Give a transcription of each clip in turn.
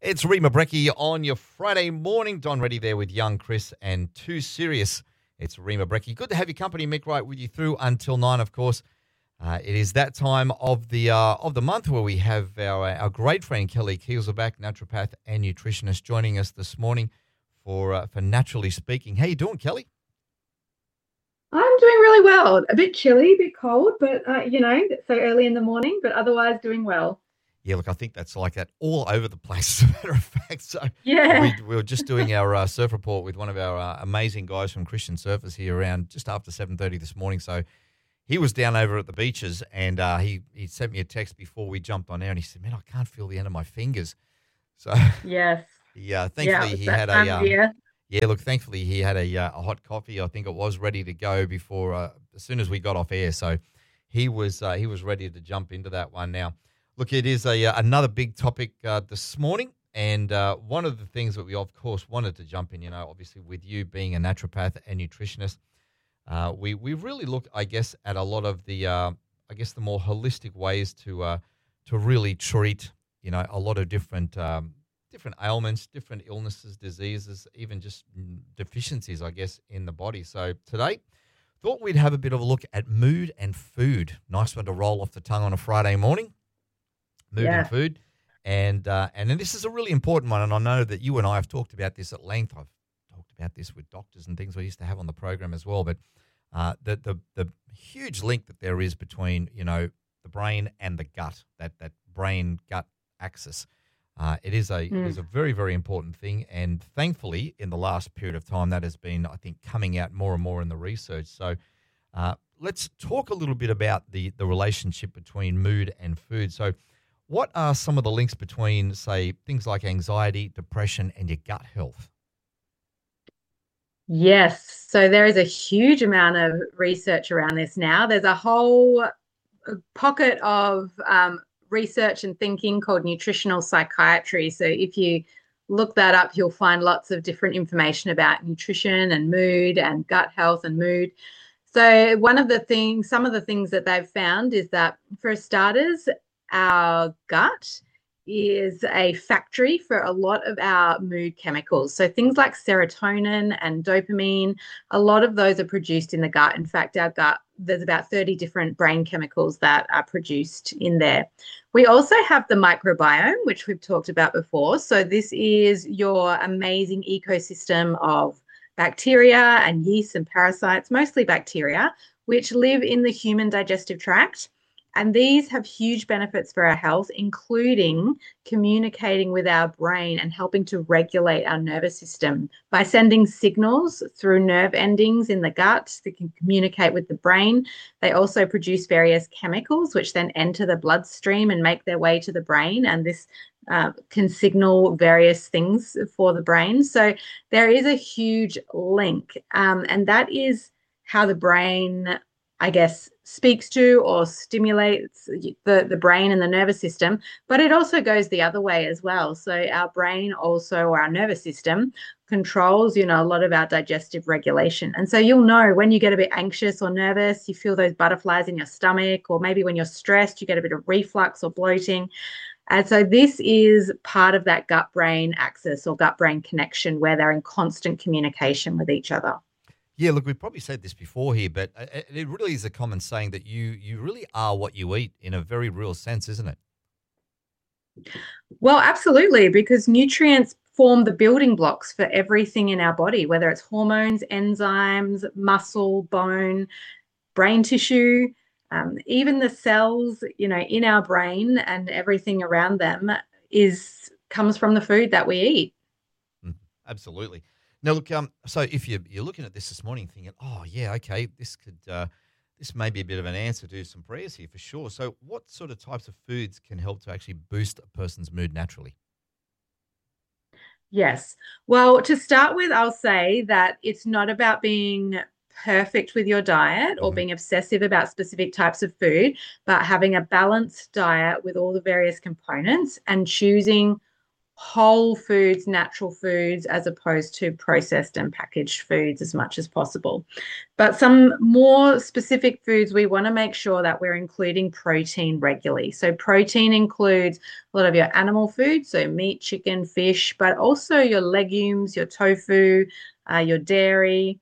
It's Rima Breckie on your Friday morning. Don Reddy there with young Chris and Too Serious. It's Rima Breckie. Good to have your company, Mick, right with you through until 9, of course. It is that time of the month where we have our great friend Kelly Kielzelbach, naturopath and nutritionist, joining us this morning for Naturally Speaking. How you doing, Kelly? I'm doing really well. A bit chilly, a bit cold, but so early in the morning, but otherwise doing well. Yeah, look, I think that's like that all over the place, as a matter of fact. So Yeah. we were just doing our surf report with one of our amazing guys from Christian Surfers here around just after 7:30 this morning. So he was down over at the beaches, and he sent me a text before we jumped on air, and he said, "Man, I can't feel the end of my fingers." So Yes. yeah, Yeah, thankfully it's he that had time of year. thankfully he had a hot coffee. I think it was ready to go before as soon as we got off air. So he was ready to jump into that one now. Look, it is another big topic this morning, and one of the things that we, of course, wanted to jump in, obviously with you being a naturopath and nutritionist, we really look, I guess, at a lot of the more holistic ways to really treat, a lot of different ailments, different illnesses, diseases, even just deficiencies, I guess, in the body. So today, thought we'd have a bit of a look at mood and food. Nice one to roll off the tongue on a Friday morning. Mood and Yeah. food. And then this is a really important one, and I know that you and I have talked about this at length. I've talked about this with doctors and things we used to have on the program as well. But the huge link that there is between the brain and the gut, that brain gut axis. It is a very, very important thing, and thankfully in the last period of time that has been, I think, coming out more and more in the research. So let's talk a little bit about the relationship between mood and food. So what are some of the links between, say, things like anxiety, depression, and your gut health? Yes. So there is a huge amount of research around this now. There's a whole pocket of research and thinking called nutritional psychiatry. So if you look that up, you'll find lots of different information about nutrition and mood and gut health and mood. So some of the things that they've found is that, for starters, our gut is a factory for a lot of our mood chemicals. So things like serotonin and dopamine, a lot of those are produced in the gut. In fact, our gut, there's about 30 different brain chemicals that are produced in there. We also have the microbiome, which we've talked about before. So this is your amazing ecosystem of bacteria and yeast and parasites, mostly bacteria, which live in the human digestive tract. And these have huge benefits for our health, including communicating with our brain and helping to regulate our nervous system by sending signals through nerve endings in the gut that can communicate with the brain. They also produce various chemicals, which then enter the bloodstream and make their way to the brain. And this can signal various things for the brain. So there is a huge link. And that is how the brain, I guess, speaks to or stimulates the brain and the nervous system, but it also goes the other way as well. So our brain also, or our nervous system, controls, a lot of our digestive regulation. And so you'll know when you get a bit anxious or nervous, you feel those butterflies in your stomach, or maybe when you're stressed, you get a bit of reflux or bloating. And so this is part of that gut-brain axis or gut-brain connection where they're in constant communication with each other. Yeah, look, we've probably said this before here, but it really is a common saying that you really are what you eat in a very real sense, isn't it? Well, absolutely, because nutrients form the building blocks for everything in our body, whether it's hormones, enzymes, muscle, bone, brain tissue, even the cells, in our brain and everything around them is comes from the food that we eat. Mm, absolutely. Now, look, so if you're looking at this morning thinking, oh, yeah, okay, this may be a bit of an answer to some prayers here for sure. So what sort of types of foods can help to actually boost a person's mood naturally? Yes. Well, to start with, I'll say that it's not about being perfect with your diet or Hmm. being obsessive about specific types of food, but having a balanced diet with all the various components and choosing whole foods, natural foods, as opposed to processed and packaged foods as much as possible. But some more specific foods, we want to make sure that we're including protein regularly. So protein includes a lot of your animal food, so meat, chicken, fish, but also your legumes, your tofu, your dairy,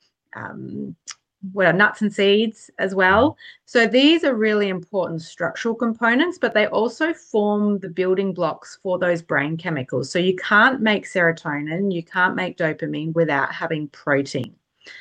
what are nuts and seeds as well. So these are really important structural components, but they also form the building blocks for those brain chemicals. So you can't make serotonin, you can't make dopamine without having protein.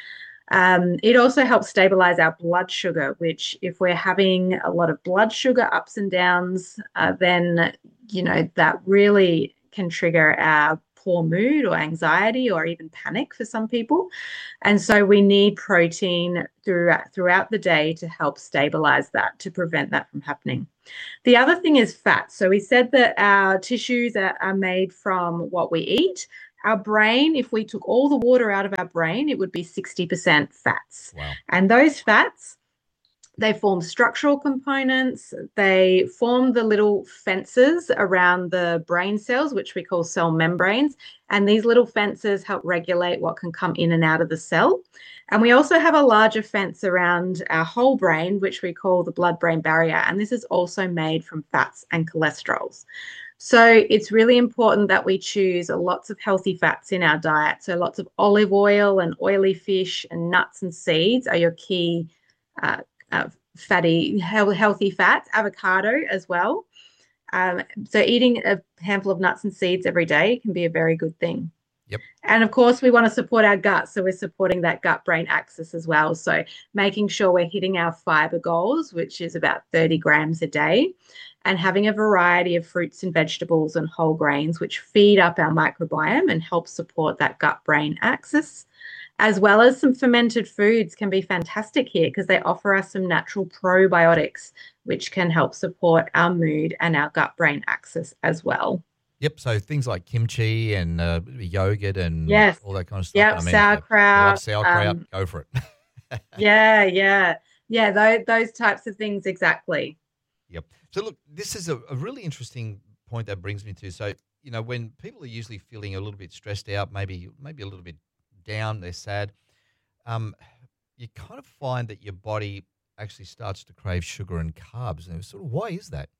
It also helps stabilize our blood sugar, which if we're having a lot of blood sugar ups and downs, then, that really can trigger our poor mood or anxiety or even panic for some people. And so we need protein throughout the day to help stabilize that, to prevent that from happening. The other thing is fat. So we said that our tissues are made from what we eat. Our brain, if we took all the water out of our brain, it would be 60% fats. Wow. And those fats, they form structural components. They form the little fences around the brain cells, which we call cell membranes. And these little fences help regulate what can come in and out of the cell. And we also have a larger fence around our whole brain, which we call the blood-brain barrier. And this is also made from fats and cholesterols. So it's really important that we choose lots of healthy fats in our diet. So lots of olive oil and oily fish and nuts and seeds are your key fatty, healthy fats. Avocado as well. So eating a handful of nuts and seeds every day can be a very good thing. Yep. And of course, we want to support our gut. So we're supporting that gut-brain axis as well. So making sure we're hitting our fiber goals, which is about 30 grams a day, and having a variety of fruits and vegetables and whole grains, which feed up our microbiome and help support that gut-brain axis, as well as some fermented foods can be fantastic here because they offer us some natural probiotics, which can help support our mood and our gut-brain axis as well. Yep. So things like kimchi and yogurt and all that kind of stuff. Yep. Sauerkraut. Sauerkraut. Go for it. Yeah. Those types of things. Exactly. Yep. So look, this is a really interesting point that brings me to. So, when people are usually feeling a little bit stressed out, maybe a little bit down, they're sad, you kind of find that your body actually starts to crave sugar and carbs. And sort of, why is that?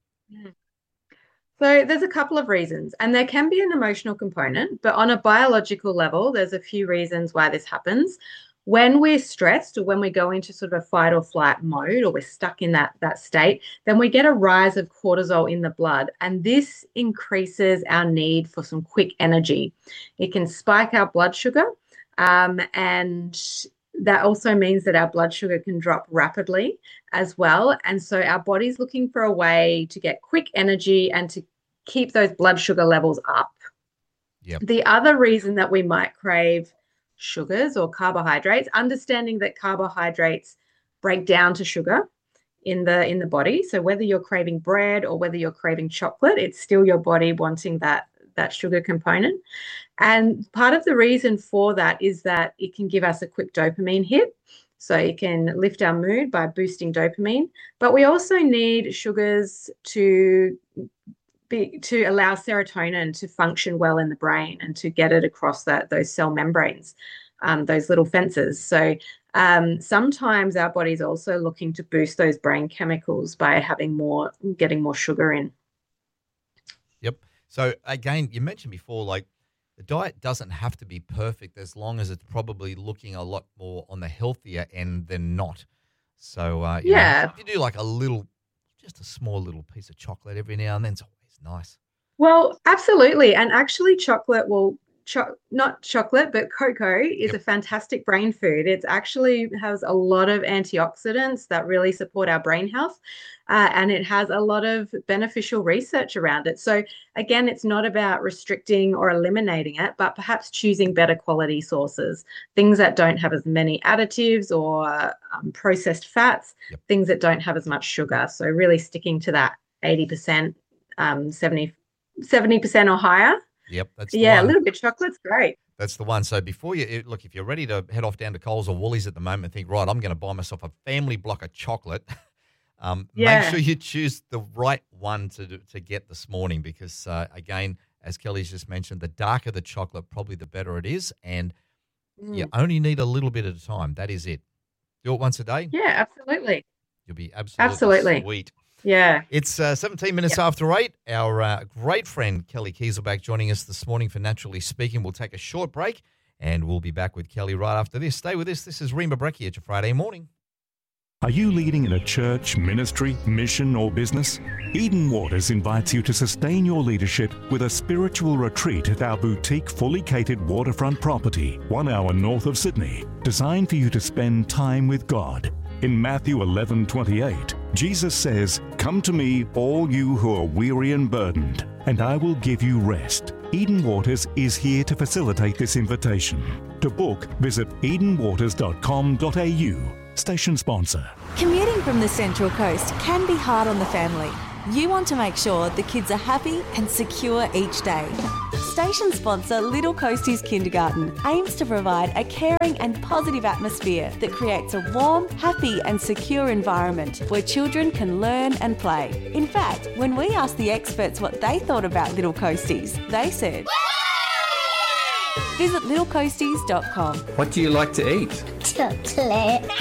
So there's a couple of reasons, and there can be an emotional component, but on a biological level, there's a few reasons why this happens. When we're stressed or when we go into sort of a fight or flight mode or we're stuck in that state, then we get a rise of cortisol in the blood, and this increases our need for some quick energy. It can spike our blood sugar, and that also means that our blood sugar can drop rapidly as well. And so our body's looking for a way to get quick energy and to keep those blood sugar levels up. Yep. The other reason that we might crave sugars or carbohydrates, understanding that carbohydrates break down to sugar in the body. So whether you're craving bread or whether you're craving chocolate, it's still your body wanting that sugar component. And part of the reason for that is that it can give us a quick dopamine hit. So it can lift our mood by boosting dopamine. But we also need sugars to allow serotonin to function well in the brain and to get it across those cell membranes, those little fences. So sometimes our body's also looking to boost those brain chemicals by getting more sugar in. Yep. So again, you mentioned before, like the diet doesn't have to be perfect as long as it's probably looking a lot more on the healthier end than not. So if you do like just a small little piece of chocolate every now and then, it's always nice. Well, absolutely. And actually chocolate not chocolate, but cocoa is a fantastic brain food. It actually has a lot of antioxidants that really support our brain health, and it has a lot of beneficial research around it. So again, it's not about restricting or eliminating it, but perhaps choosing better quality sources, things that don't have as many additives or processed fats, things that don't have as much sugar. So really sticking to that 80%, 70% or higher. Yep, that's the one. A little bit of chocolate's great. That's the one. So before if you're ready to head off down to Coles or Woolies at the moment and think, right, I'm going to buy myself a family block of chocolate, make sure you choose the right one to get this morning because, again, as Kelly's just mentioned, the darker the chocolate, probably the better it is. And you only need a little bit at a time. That is it. Do it once a day. Yeah, absolutely. You'll be absolutely sweet. Yeah. It's 17 minutes after 8. Our great friend Kelly Kieselbach joining us this morning for Naturally Speaking. We'll take a short break and we'll be back with Kelly right after this. Stay with us. This is Rima Brecki at your Friday morning. Are you leading in a church, ministry, mission, or business? Eden Waters invites you to sustain your leadership with a spiritual retreat at our boutique, fully catered waterfront property, 1 hour north of Sydney, designed for you to spend time with God. In Matthew 11:28, Jesus says, "Come to me, all you who are weary and burdened, and I will give you rest." Eden Waters is here to facilitate this invitation. To book, visit edenwaters.com.au. Station sponsor. Commuting from the Central Coast can be hard on the family. You want to make sure the kids are happy and secure each day. Station sponsor Little Coasties Kindergarten aims to provide a caring and positive atmosphere that creates a warm, happy and secure environment where children can learn and play. In fact, when we asked the experts what they thought about Little Coasties, they said, visit littlecoasties.com. What do you like to eat? Chocolate.